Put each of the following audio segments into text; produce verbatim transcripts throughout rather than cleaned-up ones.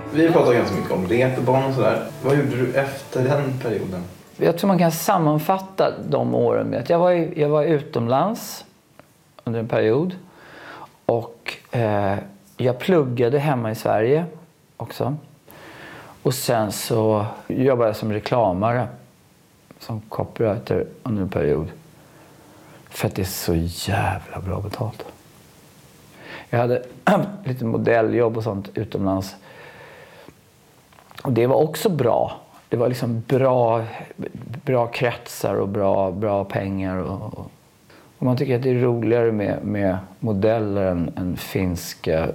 Vi pratar ganska mycket om reeperbahn och sådär. Vad gjorde du efter den perioden? Jag tror man kan sammanfatta de åren med att jag var, jag var utomlands under en period. Och eh, jag pluggade hemma i Sverige också. Och sen så jobbade jag som reklamare, som copywriter under en period. För att det är så jävla bra betalt. Jag hade lite modelljobb och sånt utomlands. Och det var också bra. Det var liksom bra, bra kretsar och bra, bra pengar. Och, och man tycker att det är roligare med, med modeller än, än finska eh,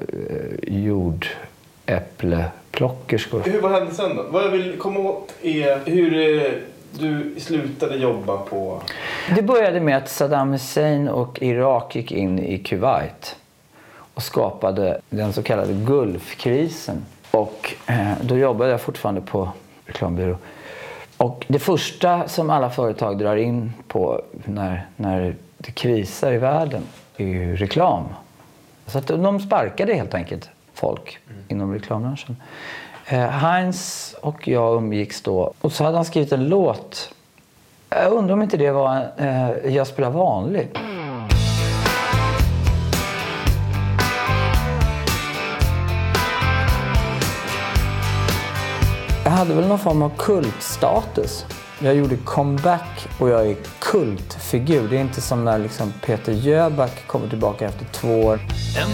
jordäppleplockerskor. Hur var hände sen då? Vad jag vill komma åt är hur eh, du slutade jobba på... Det började med att Saddam Hussein och Irak gick in i Kuwait och skapade den så kallade Gulfkrisen. Och eh, då jobbade jag fortfarande på reklambyrå. Och det första som alla företag drar in på när, när det krisar i världen är ju reklam. Så att de sparkade helt enkelt folk mm. inom reklambranschen. Eh, Heinz och jag umgicks då. Och så hade han skrivit en låt. Jag undrar om inte det var eh, Jag spelar vanlig. Jag hade väl någon form av kultstatus. Jag gjorde comeback och jag är kultfigur. Det är inte som när liksom Peter Jöback kommer tillbaka efter två år. En